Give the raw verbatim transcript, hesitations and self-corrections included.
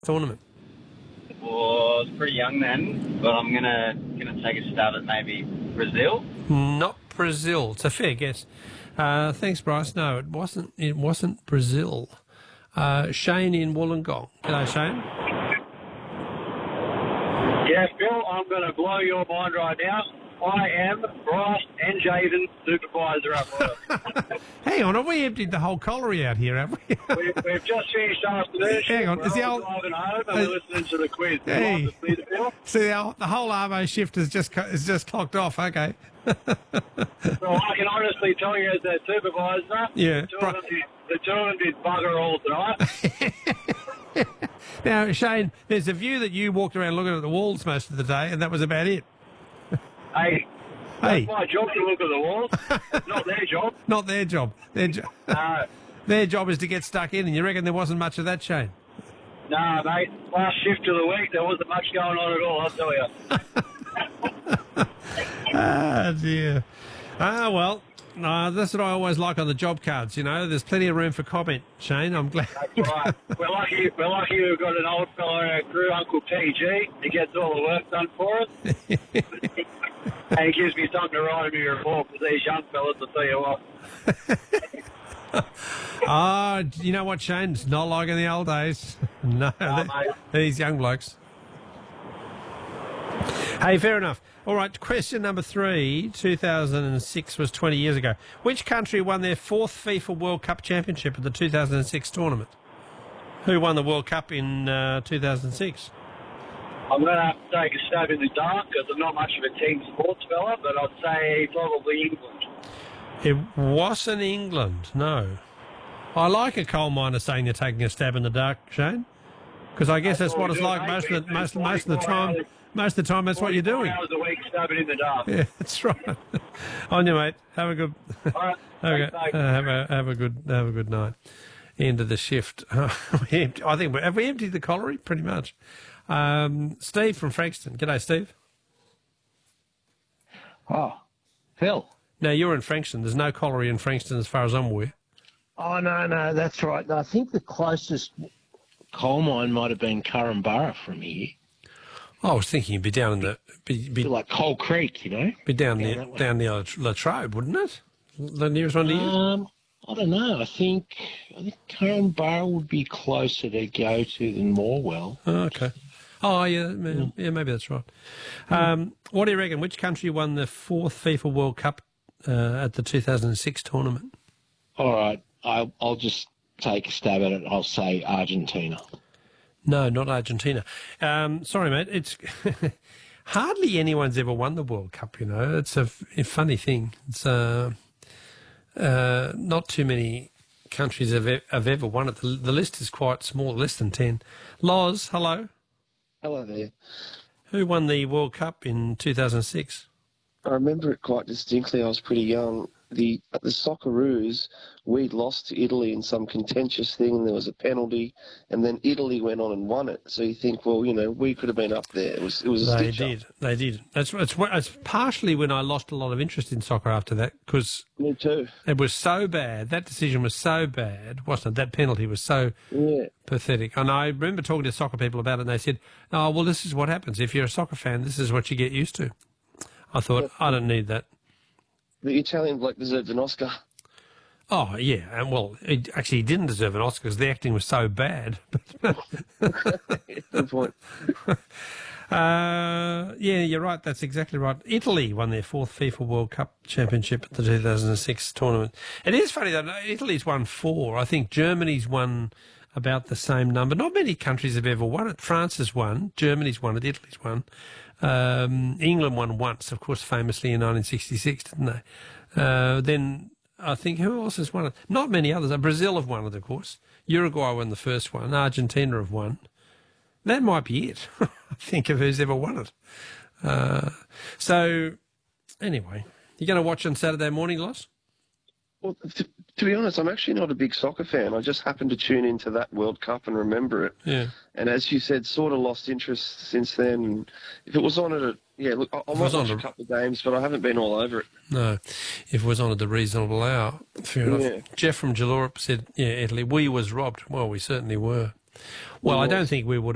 tournament? Well, I was pretty young then, but I'm gonna gonna take a stab at maybe Brazil. Not Brazil. It's a fair guess. Uh, thanks, Bryce. No, it wasn't. It wasn't Brazil. Uh, Shane in Wollongong. G'day, Shane. Yeah, Phil, I'm going to blow your mind right now. I am Bryce and Jaden supervisor at work. Hang on, have we emptied the whole colliery out here, have we? we we've just finished afternoon. Hang on, we're is the all old- driving home and we're listening to the quiz. You Hey. like to see the film? See, the, the whole Arvo shift is just co- is just clocked off. Okay. So I can honestly tell you as their supervisor, Yeah, the two, of them did, the two of them did bugger all tonight. Now, Shane, there's a view that you walked around looking at the walls most of the day, and that was about it. Hey, Hey, it's my job to look at the walls. It's not their job. not their job. Their, jo- No, their job is to get stuck in, and you reckon there wasn't much of that, Shane? no, mate. Last shift of the week, there wasn't much going on at all, I'll tell you. Ah, dear. Ah, well, no, that's what I always like on the job cards, you know. There's plenty of room for comment, Shane. I'm glad. That's right. We're lucky, we're lucky we've got an old fellow in our crew, Uncle P G. He gets all the work done for us. And he gives me something to write in my report for these young fellas, I'll tell you what. Ah, you know what, Shane? It's not like in the old days. No, Oh, th- mate. these young blokes. Hey, fair enough. All right, question number three. two thousand six was twenty years ago. Which country won their fourth FIFA World Cup championship at the two thousand six tournament? Who won the World Cup in uh, two thousand six? I'm going to have to take a stab in the dark because I'm not much of a team sports fella, but I'd say probably England. It wasn't England, no. I like a coal miner saying they're taking a stab in the dark, Shane, because I guess that's all what we it's do, like mate. most We of the, most, spend most of the twenty-four time. hours- Most of the time, that's what you're twenty-four doing. hours a week stabbing in the dark. Yeah, that's right. On you, mate. Have a good. All right. Okay. Thanks, mate. Uh, have a have a good have a good night. End of the shift. We empt- I think we have we emptied the colliery pretty much. Um, Steve from Frankston. G'day, Steve. Oh, Phil. Now you're in Frankston. There's no colliery in Frankston as far as I'm aware. Oh, no, no, that's right. I think the closest coal mine might have been Curramborough from here. I was thinking it'd be down in the be, be, Like Coal Creek, you know? be down down near that way. down near Latrobe, wouldn't it? The nearest one to you. Um, I don't know. I think I think Curramborough would be closer to go to than Morwell. Oh, okay. Oh, yeah, ma- yeah, maybe that's right. Um, what do you reckon? Which country won the fourth FIFA World Cup uh, at the two thousand six tournament? All right, I'll, I'll just take a stab at it. I'll say Argentina. No, not Argentina. Um, sorry, mate. It's hardly anyone's ever won the World Cup, you know. It's a, f- a funny thing. It's uh, uh, not too many countries have, e- have ever won it. The, the list is quite small, less than ten. Loz, hello. Hello there. Who won the World Cup in two thousand six? I remember it quite distinctly. I was pretty young. The at the Socceroos, we'd lost to Italy in some contentious thing, and there was a penalty, and then Italy went on and won it. So you think, well, you know, we could have been up there. It was it was a They stitch-up. did. They did. That's it's, it's partially when I lost a lot of interest in soccer after that because Me too. it was so bad. That decision was so bad, wasn't it? That penalty was so Yeah. pathetic. And I remember talking to soccer people about it, and they said, "Oh, well, this is what happens if you're a soccer fan. This is what you get used to." I thought, I don't need that. The Italian bloke deserved an Oscar. Oh, yeah. And well, it, actually, he didn't deserve an Oscar because the acting was so bad. Good point. Uh, yeah, you're right. That's exactly right. Italy won their fourth FIFA World Cup championship at the two thousand six tournament. It is funny though. Italy's won four. I think Germany's won about the same number. Not many countries have ever won it. France has won. Germany's won it. Italy's won. Um, England won once, of course, famously in nineteen sixty-six, didn't they? Uh, then I think who else has won it? Not many others. Brazil have won it, of course. Uruguay won the first one. Argentina have won. That might be it. I think of who's ever won it. Uh, so, anyway, you going to watch on Saturday morning, Loss? Well, to, to be honest, I'm actually not a big soccer fan. I just happened to tune into that World Cup and remember it. Yeah. And as you said, sort of lost interest since then. And if it was on at a, yeah, look, I, I was might on watch a a- couple of games, but I haven't been all over it. No, if it was on at the reasonable hour. Fair enough. Yeah. Jeff from Jalorp said, yeah, Italy, we was robbed. Well, we certainly were. Well, I don't think we would